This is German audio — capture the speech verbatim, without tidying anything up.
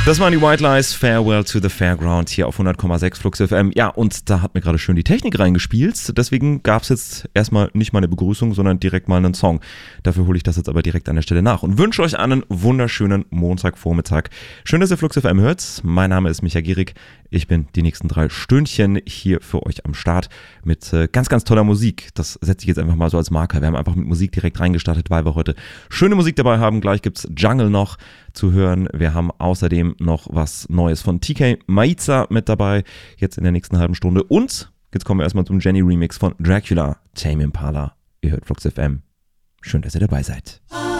Das waren die White Lies, Farewell to the Fairground hier auf hundert Komma sechs Flux F M. Ja, und da hat mir gerade schön die Technik reingespielt. Deswegen gab es jetzt erstmal nicht mal eine Begrüßung, sondern direkt mal einen Song. Dafür hole ich das jetzt aber direkt an der Stelle nach und wünsche euch einen wunderschönen Montagvormittag. Schön, dass ihr Flux F M hört. Mein Name ist Micha Gierig. Ich bin die nächsten drei Stündchen hier für euch am Start mit äh, ganz, ganz toller Musik. Das setze ich jetzt einfach mal so als Marker. Wir haben einfach mit Musik direkt reingestartet, weil wir heute schöne Musik dabei haben. Gleich gibt's Jungle noch zu hören. Wir haben außerdem noch was Neues von T K Maiza mit dabei, jetzt in der nächsten halben Stunde. Und jetzt kommen wir erstmal zum Jenny Remix von Dracula, Tame Impala. Ihr hört Flux F M. Schön, dass ihr dabei seid.